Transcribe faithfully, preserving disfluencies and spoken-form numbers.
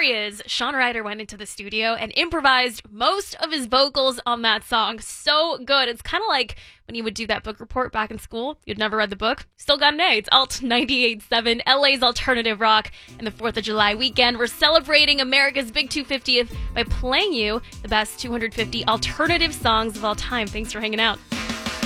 story is, Sean Ryder went into the studio and improvised most of his vocals on that song. So good. It's kind of like when you would do that book report back in school. You'd never read the book. Still got an A. It's Alt ninety-eight point seven, L A's alternative rock. And the fourth of July weekend, we're celebrating America's Big two hundred fiftieth by playing you the best two hundred fifty alternative songs of all time. Thanks for hanging out.